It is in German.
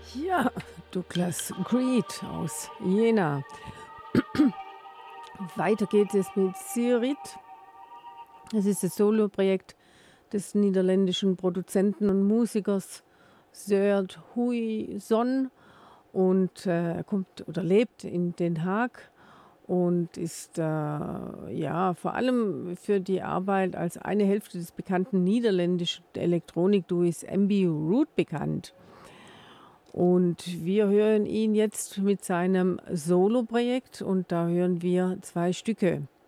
Ja, Douglas Greed aus Jena. Weiter geht es mit Sirit. Es ist das Soloprojekt des niederländischen Produzenten und Musikers Sjoerd Huijson und er kommt oder lebt in Den Haag und ist ja vor allem für die Arbeit als eine Hälfte des bekannten niederländischen Elektronikduos Ambi Root bekannt. Und wir hören ihn jetzt mit seinem Soloprojekt und da hören wir zwei Stücke.